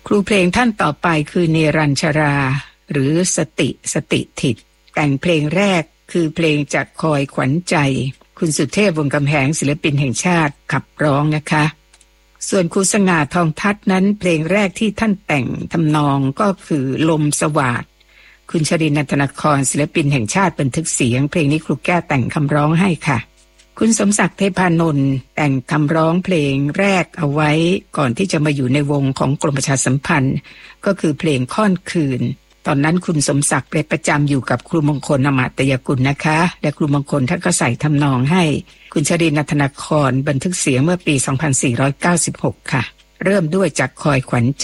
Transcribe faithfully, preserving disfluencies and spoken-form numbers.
ครูเพลงท่านต่อไปคือเนรัญชราหรือสติสติถิตแต่งเพลงแรกคือเพลงจากคอยขวัญใจคุณสุเทพวงศ์กำแหงศิลปินแห่งชาติขับร้องนะคะส่วนครูสง่าทองทัศน์นั้นเพลงแรกที่ท่านแต่งทำนองก็คือลมสวาทคุณชรินทร์ นันทนครศิลปินแห่งชาติบันทึกเสียงเพลงนี้ครูแก้วแต่งคำร้องให้ค่ะคุณสมศักดิ์เทพานนท์แต่งคำร้องเพลงแรกเอาไว้ก่อนที่จะมาอยู่ในวงของกรมประชาสัมพันธ์ก็คือเพลงค่อนคืนตอนนั้นคุณสมศักดิ์ไปประจำอยู่กับครูมงคลอมาตยกุลนะคะและครูมงคลท่านก็ใส่ทำนองให้คุณชรินทร์ นันทนครบันทึกเสียงเมื่อปีสองพันสี่ร้อยเก้าสิบหกค่ะเริ่มด้วยจากคอยขวัญ